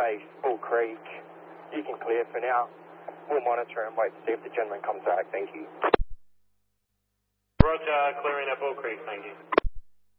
base, Bull Creek. You can clear for now. We'll monitor and wait to see if the gentleman comes back. Thank you. Roger, clearing at Bull Creek. Thank you.